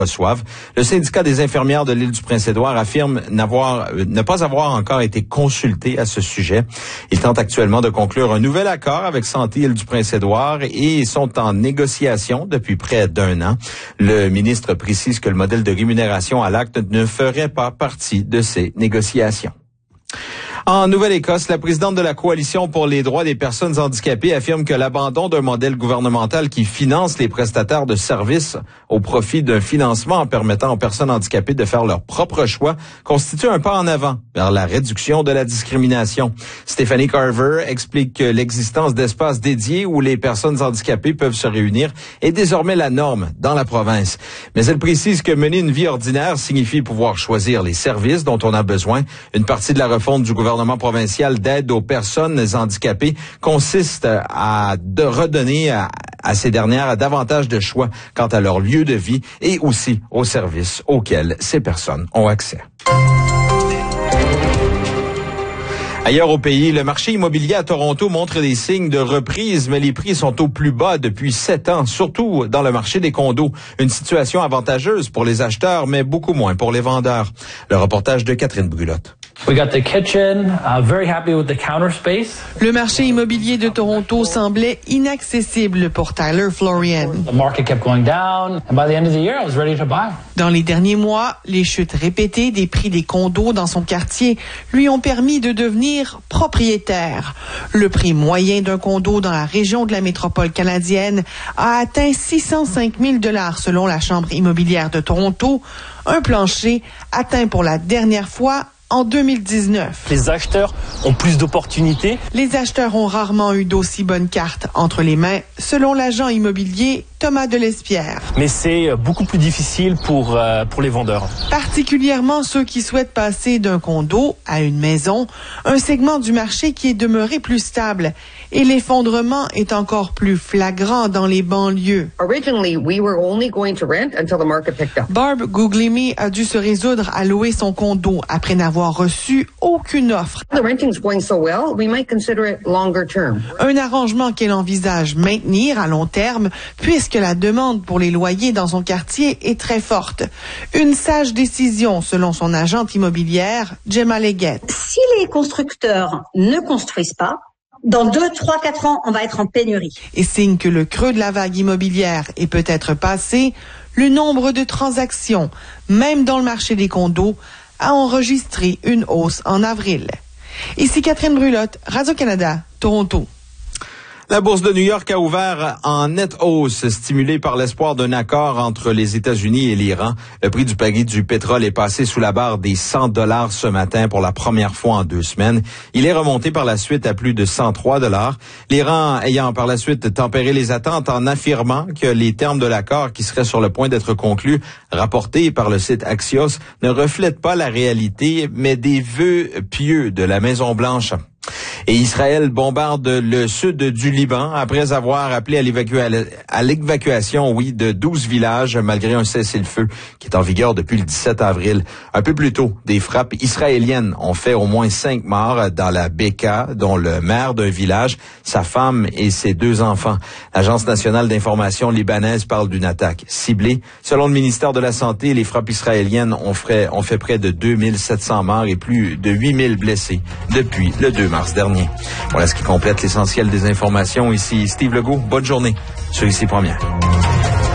reçoivent. Le syndicat des infirmières de l'île du Prince-Édouard affirme ne pas avoir encore été consulté à ce sujet. Ils tentent actuellement de conclure un nouvel accord avec Santé Île du Prince-Édouard et sont en négociation depuis près d'1 an. Le ministre précise que le modèle de rémunération à l'acte ne ferait pas partie de ces négociations. En Nouvelle-Écosse, la présidente de la Coalition pour les droits des personnes handicapées affirme que l'abandon d'un modèle gouvernemental qui finance les prestataires de services au profit d'un financement permettant aux personnes handicapées de faire leur propre choix constitue un pas en avant vers la réduction de la discrimination. Stephanie Carver explique que l'existence d'espaces dédiés où les personnes handicapées peuvent se réunir est désormais la norme dans la province. Mais elle précise que mener une vie ordinaire signifie pouvoir choisir les services dont on a besoin. Une partie de la refonte du gouvernement provincial d'aide aux personnes handicapées consiste à redonner à ces dernières davantage de choix quant à leur lieu de vie et aussi aux services auxquels ces personnes ont accès. Ailleurs au pays, le marché immobilier à Toronto montre des signes de reprise, mais les prix sont au plus bas depuis 7 ans, surtout dans le marché des condos. Une situation avantageuse pour les acheteurs, mais beaucoup moins pour les vendeurs. Le reportage de Catherine Brulotte. We got the kitchen, very happy with the counter space. Le marché immobilier de Toronto semblait inaccessible pour Tyler Florian. The market kept going down, and by the end of the year, I was ready to buy. Dans les derniers mois, les chutes répétées des prix des condos dans son quartier lui ont permis de devenir propriétaire. Le prix moyen d'un condo dans la région de la métropole canadienne a atteint 605 000 $ selon la Chambre immobilière de Toronto, un plancher atteint pour la dernière fois en 2019. Les acheteurs ont plus d'opportunités. Les acheteurs ont rarement eu d'aussi bonnes cartes entre les mains, selon l'agent immobilier Thomas Delespierre. Mais c'est beaucoup plus difficile pour les vendeurs. Particulièrement ceux qui souhaitent passer d'un condo à une maison, un segment du marché qui est demeuré plus stable. Et l'effondrement est encore plus flagrant dans les banlieues. Originally, we were only going to rent until the market picked up. Barb Guglielmi a dû se résoudre à louer son condo après n'avoir reçu aucune offre. The renting's going so well, we might consider it longer term. Un arrangement qu'elle envisage maintenir à long terme, puisque la demande pour les loyers dans son quartier est très forte. Une sage décision, selon son agente immobilière, Gemma Leggett. Si les constructeurs ne construisent pas, dans 2, 3, 4 ans, on va être en pénurie. Et signe que le creux de la vague immobilière est peut-être passé, le nombre de transactions, même dans le marché des condos, a enregistré une hausse en avril. Ici Catherine Brulotte, Radio-Canada, Toronto. La bourse de New York a ouvert en nette hausse, stimulée par l'espoir d'un accord entre les États-Unis et l'Iran. Le prix du baril du pétrole est passé sous la barre des $100 ce matin pour la première fois en 2 semaines. Il est remonté par la suite à plus de $103. L'Iran ayant par la suite tempéré les attentes en affirmant que les termes de l'accord qui serait sur le point d'être conclu, rapportés par le site Axios, ne reflètent pas la réalité, mais des vœux pieux de la Maison-Blanche. Et Israël bombarde le sud du Liban après avoir appelé à l'évacuation, de 12 villages malgré un cessez-le-feu qui est en vigueur depuis le 17 avril. Un peu plus tôt, des frappes israéliennes ont fait au moins 5 morts dans la Beka, dont le maire d'un village, sa femme et ses 2 enfants. L'Agence nationale d'information libanaise parle d'une attaque ciblée. Selon le ministère de la Santé, les frappes israéliennes ont fait près de 2700 morts et plus de 8000 blessés depuis le 2 mars dernier. Voilà ce qui complète l'essentiel des informations. Ici Steve Legault. Bonne journée sur Ici Première.